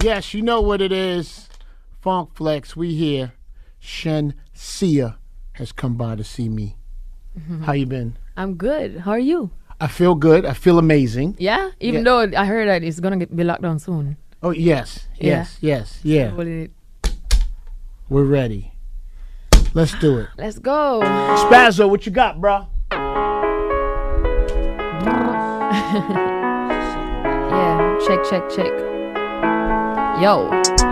Yes, you know what it is. Funk Flex, we here. Shen Sia has come by to see me. How you been? I'm good. How are you? I feel good. I feel amazing. Yeah? Even though I heard that it's going to be locked down soon. Oh, yes. Yeah. Yeah. We're ready. Let's do it. Let's go. Spazzo, what you got, bro? Yeah, check. Yo.